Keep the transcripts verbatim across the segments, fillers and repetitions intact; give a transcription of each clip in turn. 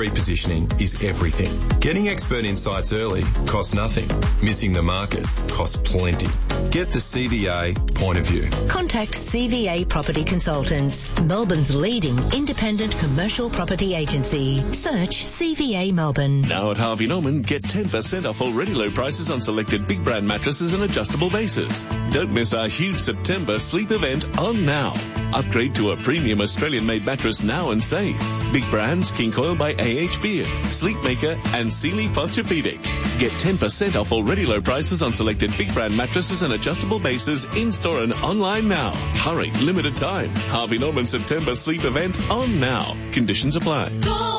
repositioning is everything. Getting expert insights early costs nothing. Missing the market costs plenty. Get the C V A point of view. Contact C V A Property Consultants, Melbourne's leading independent commercial property agency. Search C V A Melbourne. Now at Harvey Norman, get ten percent off already low prices on selected big brand mattresses and adjustable bases. Don't miss our huge September sleep event on now. Upgrade to a premium Australian-made mattress now and save. Big brands, King Coil by A H Beard, Sleepmaker and Sealy Posturepedic. Get ten percent off already low prices on selected big brand mattresses and adjustable bases in-store and online now. Hurry, limited time. Harvey Norman September sleep event on now. Conditions apply. Go!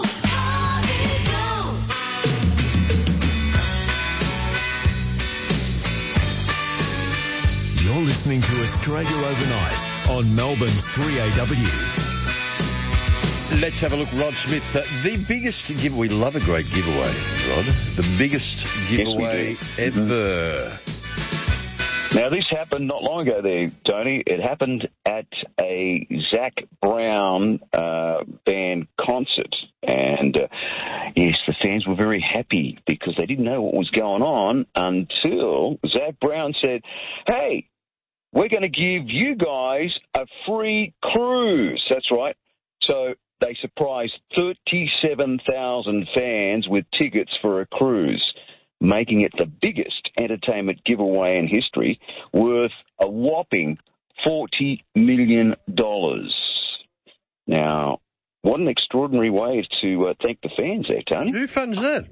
You're listening to Australia Overnight on Melbourne's three A W. Let's have a look, Rod Smith. Uh, the biggest give we love a great giveaway, Rod. The biggest giveaway yes, ever. Now, this happened not long ago there, Tony. It happened at a Zac Brown uh, band concert. And, uh, yes, the fans were very happy because they didn't know what was going on until Zac Brown said, hey, we're going to give you guys a free cruise. That's right. So they surprised thirty-seven thousand fans with tickets for a cruise, making it the biggest entertainment giveaway in history, worth a whopping forty million dollars. Now, what an extraordinary way to uh, thank the fans there, Tony. Who funds that?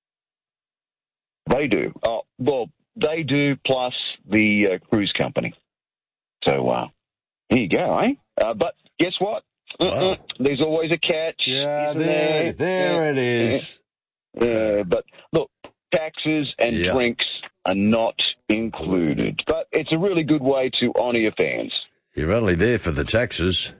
They do. Oh, well, they do, plus the uh, cruise company. So, uh, here you go, eh? Uh, but guess what? Wow. There's always a catch. Yeah, there, there, there it is. Yeah, but look, taxes and yeah. drinks are not included. But it's a really good way to honour your fans. You're only there for the taxes.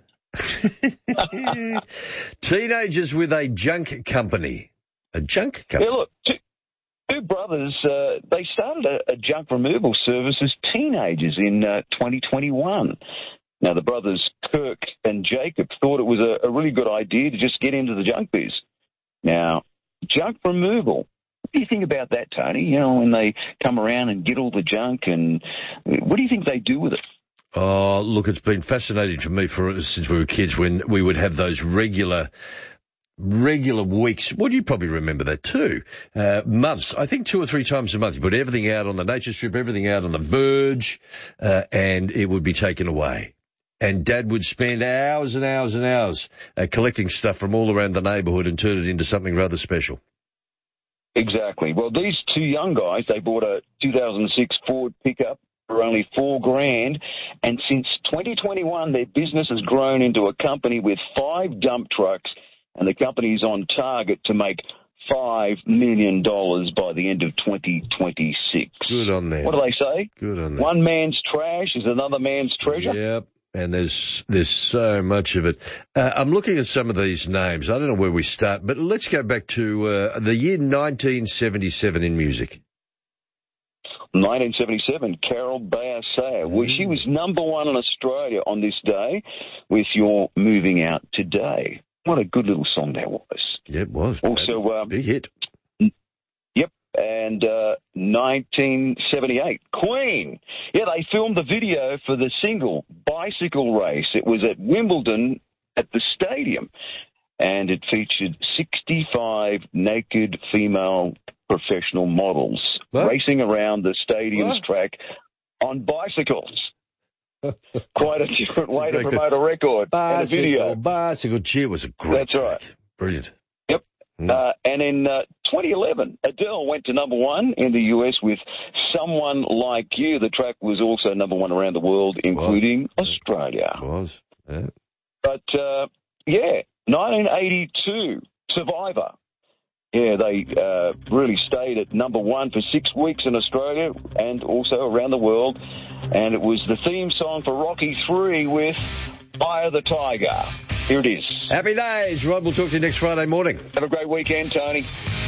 Teenagers with a junk company. A junk company? Yeah, look, two, two brothers, uh, they started a, a junk removal service as teenagers in uh, twenty twenty-one. Now, the brothers Kirk and Jacob thought it was a, a really good idea to just get into the junk biz. Now, junk removal, what do you think about that, Tony? You know, when they come around and get all the junk, and what do you think they do with it? Oh, look, it's been fascinating for me for since we were kids when we would have those regular regular weeks. Well, you probably remember that too. Uh, months. I think two or three times a month. You put everything out on the nature strip, everything out on the verge, uh, and it would be taken away. And Dad would spend hours and hours and hours uh, collecting stuff from all around the neighbourhood and turn it into something rather special. Exactly. Well, these two young guys, they bought a two thousand six Ford pickup for only four grand, and since twenty twenty-one, their business has grown into a company with five dump trucks, and the company's on target to make five million dollars by the end of twenty twenty-six. Good on them. What do they say? Good on them. One man's trash is another man's treasure. Yep. And there's there's so much of it. Uh, I'm looking at some of these names. I don't know where we start, but let's go back to uh, the year nineteen seventy-seven in music. nineteen seventy-seven, Carol Bayer Sayer. Mm. Well, she was number one in Australia on this day with You're Moving Out Today. What a good little song that was. Yeah, it was. Also, um, big hit. Yep. And uh, nineteen seventy-eight, Queen. Yeah, they filmed the video for the single Bicycle Race. It was at Wimbledon at the stadium, and it featured sixty-five naked female professional models what? racing around the stadium's what? track on bicycles. Quite a different way to promote a record and a video. Bicycle cheer was a great That's right. track. Brilliant. Yep. Mm. Uh, and in uh, twenty eleven, Adele went to number one in the U S with Someone Like You. The track was also number one around the world, including was. Australia. It was. Yeah. But, uh, yeah, nineteen eighty-two, Survivor. Yeah, they uh, really stayed at number one for six weeks in Australia and also around the world. And it was the theme song for Rocky three with Eye of the Tiger. Here it is. Happy days, Rod. We'll talk to you next Friday morning. Have a great weekend, Tony.